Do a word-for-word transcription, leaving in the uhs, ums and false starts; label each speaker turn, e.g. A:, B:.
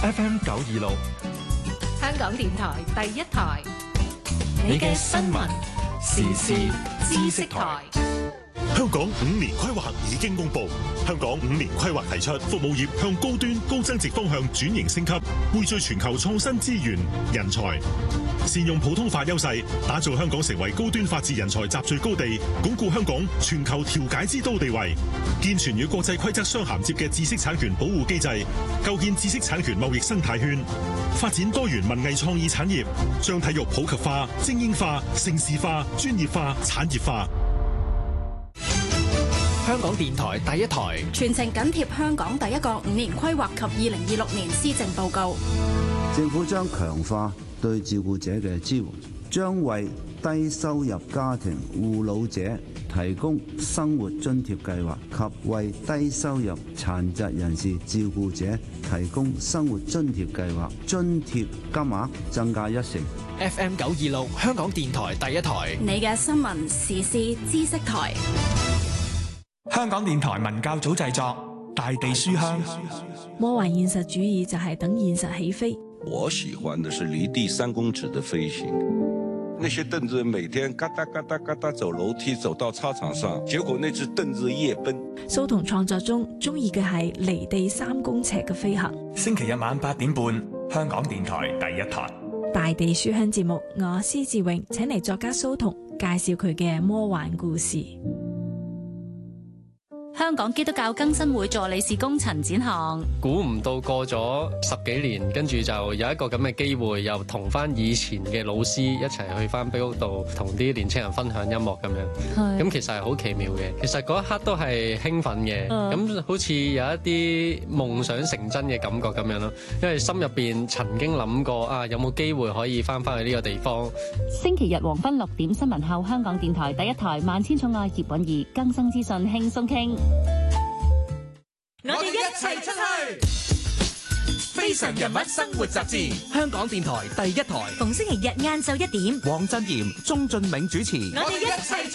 A: F M 九二六，
B: 香港電台第一台，
A: 你嘅新聞時事知識台。
C: 香港五年規劃已經公布，香港五年規劃提出服務業向高端高增值方向轉型升級，匯聚全球創新資源人才，善用普通法優勢，打造香港成為高端法治人才集聚高地，鞏固香港全球調解之都地位，健全與國際規則相銜接嘅知識產權保護機制，構建知識產權貿易生態圈，發展多元文藝創意產業，將體育普及化、精英化、盛事化、專業化、產業化。
A: 香港電台第一台，
D: 全程緊貼香港第一個五年規劃及二零二六年施政報告。
E: 政府將強化對照顧者嘅支援，將為低收入家庭護老者提供生活津貼計劃，及為低收入殘疾人士照顧者提供生活津貼計劃，津貼金額增加一成。
A: F M 九二六，香港電台第一台，
D: 你嘅新聞時事知識台。
F: 香港電台文教組製作《大地書香》。
G: 魔幻現實主義就係等現實起飛。
H: 我喜歡的是離地三公尺的飛行。那些凳子每天嘎嗒嘎嗒嘎嗒走樓梯走到操場上，結果那隻凳子夜奔。
G: 蘇童創作中中意嘅係離地三公尺嘅飛行。
F: 星期日晚八點半，香港電台第一台《
G: 大地書香》節目，我施志榮請嚟作家蘇童介紹佢嘅魔幻故事。
B: 香港基督教更新會助理事工陳展航，
I: 估唔到過咗十幾年，跟住就有一個咁嘅機會，又同翻以前嘅老師一齊去翻碑屋度，同啲年青人分享音樂咁樣。咁其實係好奇妙嘅，其實嗰一刻都係興奮嘅，咁、嗯、好似有一啲夢想成真嘅感覺咁樣咯。因為心入邊曾經諗過啊，有冇機會可以翻翻去呢個地方。
B: 星期日黃昏六點新聞後，香港電台第一台萬千寵愛葉韻儀更新資訊輕鬆傾。
J: 我哋一齊出去！非常人物生活雜誌，香港電台第一台，
B: 逢星期日晏晝一點，
J: 黃振賢、鍾俊銘主持。我哋一齊